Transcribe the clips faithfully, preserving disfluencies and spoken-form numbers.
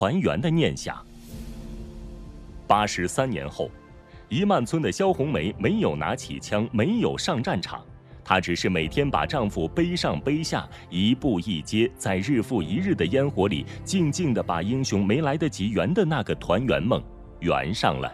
团圆的念想。八十三年后，一曼村的肖红梅没有拿起枪，没有上战场，她只是每天把丈夫背上背下，一步一阶，在日复一日的烟火里，静静地把英雄没来得及圆的那个团圆梦圆上了。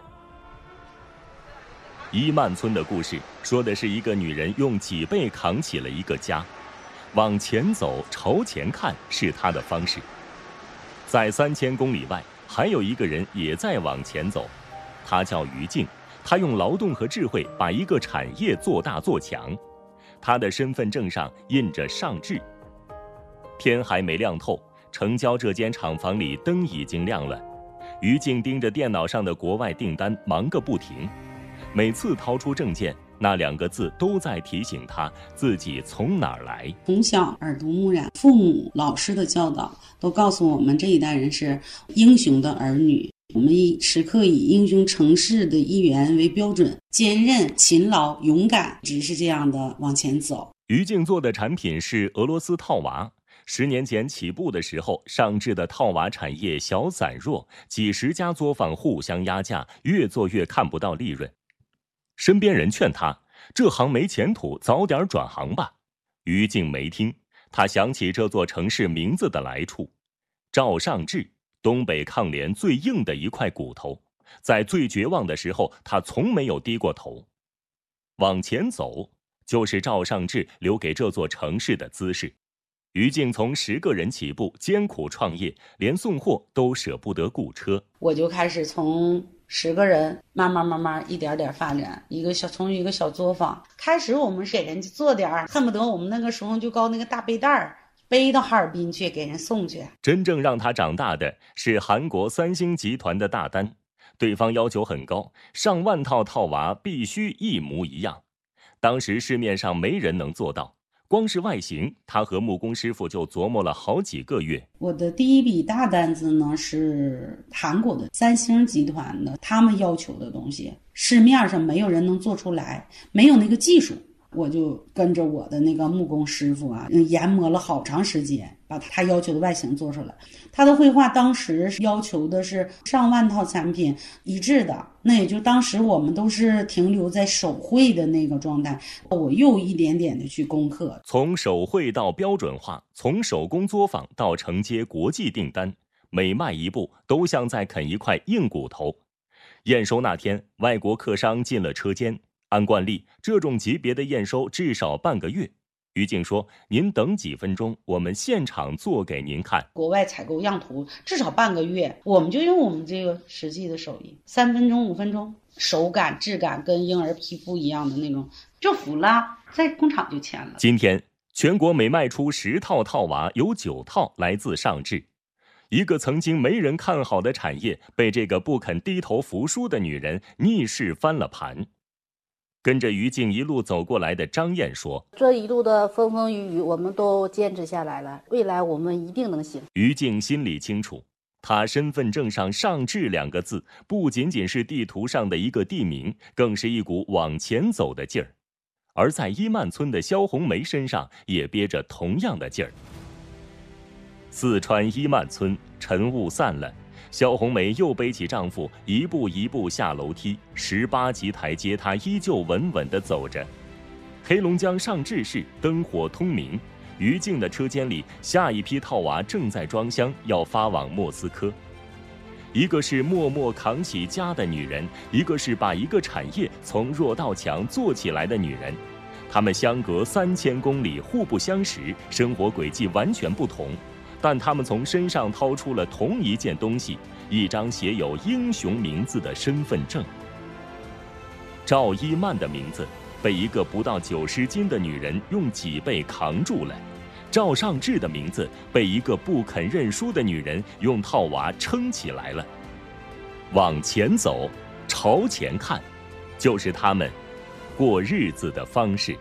一曼村的故事说的是一个女人用脊背扛起了一个家，往前走，朝前看是她的方式。在三千公里外，还有一个人也在往前走，他叫于静，他用劳动和智慧把一个产业做大做强。他的身份证上印着上智。天还没亮透，城郊这间厂房里灯已经亮了。于静盯着电脑上的国外订单忙个不停，每次掏出证件，那两个字都在提醒他自己从哪儿来。 从小耳濡目染，父母老师的教导都告诉我们，这一代人是英雄的儿女，我们时刻以英雄成事的一员为标准，坚韧、勤劳、勇敢，只是这样的往前走。 于静做的产品是俄罗斯套娃，十年前起步的时候，上智的套娃产业小散弱，几十家作坊互相压价，越做越看不到利润。身边人劝他，这行没前途，早点转行吧。于静没听，他想起这座城市名字的来处。赵尚志，东北抗联最硬的一块骨头，在最绝望的时候，他从没有低过头。往前走，就是赵尚志留给这座城市的姿势。于静从十个人起步，艰苦创业，连送货都舍不得雇车。 我就开始从十个人慢慢慢慢一点点发展，一个小从一个小作坊开始，我们给人家做点恨不得我们那个时候就搞那个大背带儿，背到哈尔滨去给人送去。 真正让他长大的是韩国三星集团的大单，对方要求很高，上万套套娃必须一模一样。当时市面上没人能做到，光是外形，他和木工师傅就琢磨了好几个月。 我的第一笔大单子呢是韩国的三星集团的，他们要求的东西市面上没有人能做出来，没有那个技术。我就跟着我的那个木工师傅啊，研磨了好长时间，把他要求的外形做出来。他的绘画当时要求的是上万套产品一致的，那也就当时我们都是停留在手绘的那个状态。我又一点点的去攻克， 从手绘到标准化，从手工作坊到承接国际订单，每迈一步都像在啃一块硬骨头。验收那天，外国客商进了车间，按惯例，这种级别的验收至少半个月。于静说：“您等几分钟，我们现场做给您看。” 国外采购样图至少半个月，我们就用我们这个实际的手艺，三分钟、五分钟，手感、质感跟婴儿皮肤一样的那种，就服了，在工厂就签了。 今天，全国每卖出十套套娃，有九套来自上智。一个曾经没人看好的产业，被这个不肯低头服输的女人逆势翻了盘。跟着于静一路走过来的张燕说：“ 这一路的风风雨雨，我们都坚持下来了，未来我们一定能行。” 于静心里清楚，她身份证上上智两个字，不仅仅是地图上的一个地名，更是一股往前走的劲儿。而在伊曼村的肖红梅身上，也憋着同样的劲儿。四川伊曼村，晨雾散了。肖红梅又背起丈夫，一步一步下楼梯，十八级台阶，她依旧稳稳地走着。黑龙江上智市灯火通明，于静的车间里，下一批套娃正在装箱，要发往莫斯科。一个是默默扛起家的女人，一个是把一个产业从弱到强做起来的女人。她们相隔三千公里，互不相识，生活轨迹完全不同。但他们从身上掏出了同一件东西，一张写有英雄名字的身份证。赵一曼的名字被一个不到九十斤的女人用脊背扛住了，赵尚志的名字被一个不肯认输的女人用套娃撑起来了。往前走，朝前看，就是他们过日子的方式。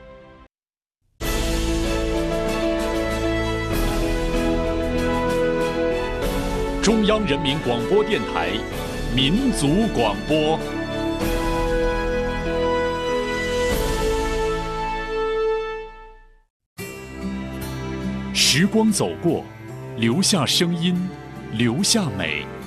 中央人民广播电台民族广播。时光走过，留下声音， 留下美。